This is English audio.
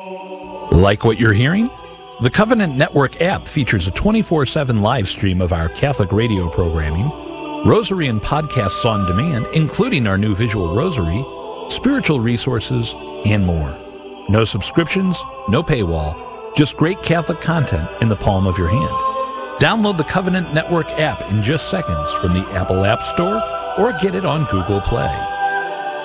Like what you're hearing? The Covenant Network app features a 24/7 live stream of our Catholic radio programming, Rosary and podcasts on demand, including our new visual rosary, spiritual resources, and more. No subscriptions, no paywall, just great Catholic content in the palm of your hand. Download the Covenant Network app in just seconds from the Apple App Store or get it on Google Play.